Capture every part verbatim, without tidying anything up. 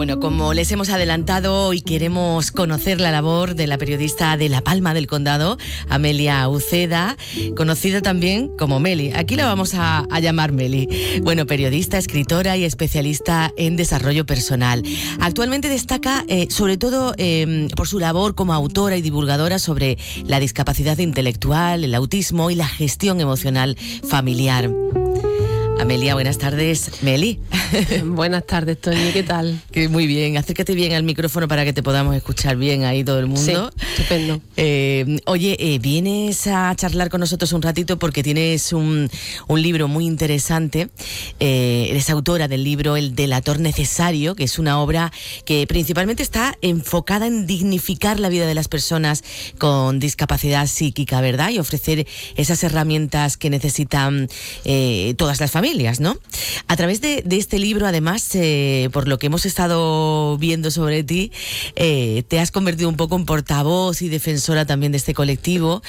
Bueno, como les hemos adelantado, hoy queremos conocer la labor de la periodista de La Palma del Condado, Amelia Uceda, conocida también como Meli. Aquí la vamos a, a llamar Meli. Bueno, periodista, escritora y especialista en desarrollo personal. Actualmente destaca eh, sobre todo eh, por su labor como autora y divulgadora sobre la discapacidad intelectual, el autismo y la gestión emocional familiar. Amelia, buenas tardes. Meli. Buenas tardes, Toñi, ¿qué tal? Que muy bien, acércate bien al micrófono para que te podamos escuchar bien ahí todo el mundo. Sí, estupendo. Eh, oye, eh, vienes a charlar con nosotros un ratito porque tienes un, un libro muy interesante. Eh, eres autora del libro El delator necesario, que es una obra que principalmente está enfocada en dignificar la vida de las personas con discapacidad psíquica, ¿verdad? Y ofrecer esas herramientas que necesitan eh, todas las familias, ¿no? A través de, de este libro, además, eh, por lo que hemos estado viendo sobre ti, eh, te has convertido un poco en portavoz y defensora también de este colectivo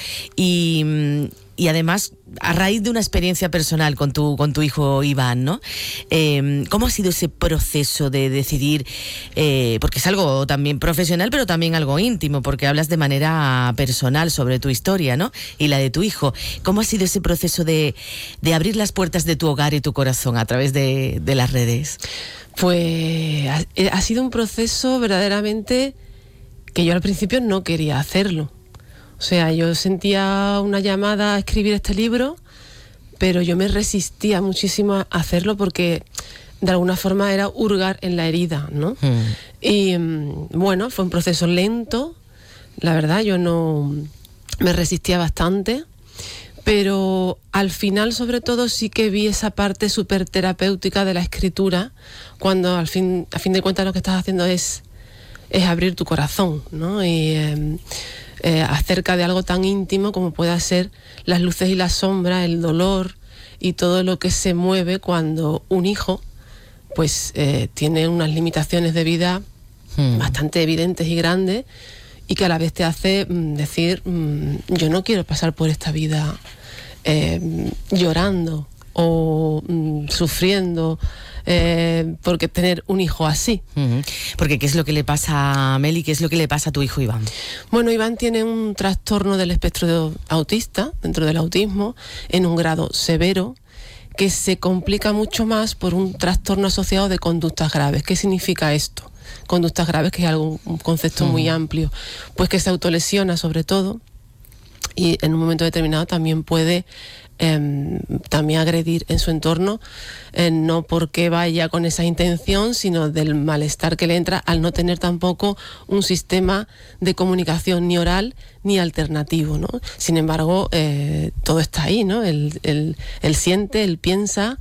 y, y además a raíz de una experiencia personal con tu, con tu hijo Iván, ¿no? Eh, ¿Cómo ha sido ese proceso de decidir? Eh, porque es algo también profesional, pero también algo íntimo, porque hablas de manera personal sobre tu historia, ¿no? Y la de tu hijo. ¿Cómo ha sido ese proceso de, de abrir las puertas de tu hogar y tu corazón a través de, de las redes? Pues ha, ha sido un proceso verdaderamente que yo al principio no quería hacerlo. O sea, yo sentía una llamada a escribir este libro, pero yo me resistía muchísimo a hacerlo porque de alguna forma era hurgar en la herida, ¿no? Mm. Y bueno, fue un proceso lento, la verdad, yo no me resistía bastante, pero al final sobre todo sí que vi esa parte súper terapéutica de la escritura, cuando al fin, a fin de cuentas lo que estás haciendo es, es abrir tu corazón, ¿no? Y eh, Eh, acerca de algo tan íntimo como pueda ser las luces y las sombras, el dolor y todo lo que se mueve cuando un hijo pues eh, tiene unas limitaciones de vida hmm. bastante evidentes y grandes y que a la vez te hace mm, decir mm, yo no quiero pasar por esta vida eh, llorando o mm, sufriendo eh, porque tener un hijo así. Uh-huh. Porque ¿qué es lo que le pasa a Meli? ¿Qué es lo que le pasa a tu hijo Iván? Bueno, Iván tiene un trastorno del espectro autista, dentro del autismo, en un grado severo, que se complica mucho más por un trastorno asociado de conductas graves. ¿Qué significa esto? Conductas graves, que es algo, un concepto uh-huh. muy amplio, pues que se autolesiona sobre todo y en un momento determinado también puede Eh, también agredir en su entorno, eh, no porque vaya con esa intención, sino del malestar que le entra al no tener tampoco un sistema de comunicación ni oral ni alternativo, ¿no? Sin embargo, eh, todo está ahí, ¿no? Él, él, él siente, él piensa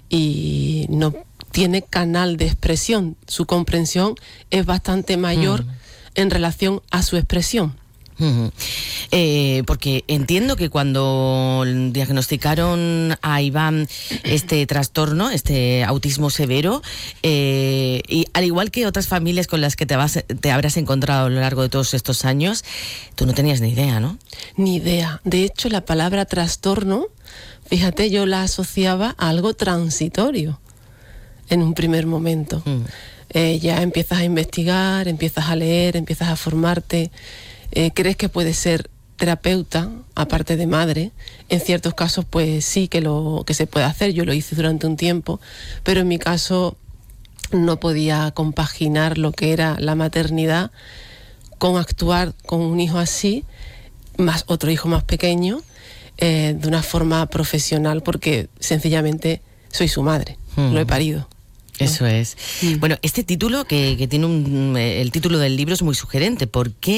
y no tiene canal de expresión. Su comprensión es bastante mayor mm. en relación a su expresión. Uh-huh. Eh, porque entiendo que cuando diagnosticaron a Iván este trastorno, este autismo severo, eh, y al igual que otras familias con las que te, vas, te habrás encontrado a lo largo de todos estos años, tú no tenías ni idea, ¿no? Ni idea. De hecho, la palabra trastorno, fíjate, yo la asociaba a algo transitorio en un primer momento. Uh-huh. Eh, ya empiezas a investigar, empiezas a leer, empiezas a formarte. Eh, crees que puedes ser terapeuta, aparte de madre. En ciertos casos, pues sí que, lo, que se puede hacer. Yo lo hice durante un tiempo, pero en mi caso no podía compaginar lo que era la maternidad con actuar con un hijo así, más otro hijo más pequeño, eh, de una forma profesional, porque sencillamente soy su madre, hmm. lo he parido. Eso es. Mm. Bueno, este título, que, que tiene un, el título del libro es muy sugerente. ¿Por qué